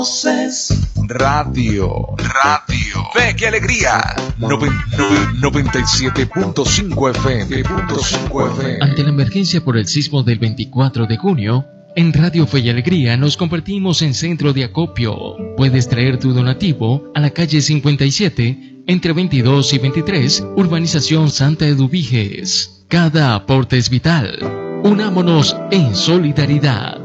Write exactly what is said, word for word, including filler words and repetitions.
Radio, radio, fe que alegría, noventa y siete punto cinco F M. Ante la emergencia por el sismo del veinticuatro de junio, en Radio Fe y Alegría nos convertimos en centro de acopio. Puedes traer tu donativo a la calle cincuenta y siete, entre veintidós y veintitrés, Urbanización Santa Eduviges. Cada aporte es vital. Unámonos en solidaridad.